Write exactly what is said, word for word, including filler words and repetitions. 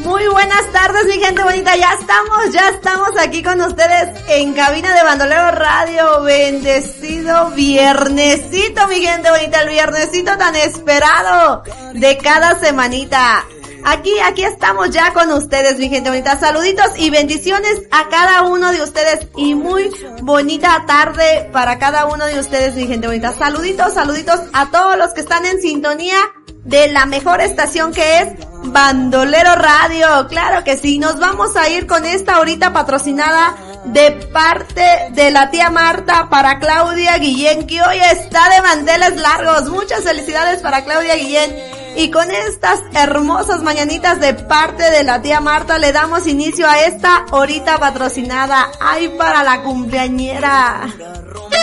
Muy buenas tardes, mi gente bonita, ya estamos, ya estamos aquí con ustedes en cabina de Bandolero Radio. Bendecido viernesito, mi gente bonita, el viernesito tan esperado de cada semanita. Aquí, aquí estamos ya con ustedes, mi gente bonita. Saluditos y bendiciones a cada uno de ustedes y muy bonita tarde para cada uno de ustedes, mi gente bonita. Saluditos, saluditos a todos los que están en sintonía de la mejor estación que es Bandolero Radio. Claro que sí, nos vamos a ir con esta horita patrocinada de parte de la tía Marta para Claudia Guillén, que hoy está de manteles largos. Muchas felicidades para Claudia Guillén. Y con estas hermosas mañanitas de parte de la tía Marta le damos inicio a esta horita patrocinada. ¡Ay, para la cumpleañera!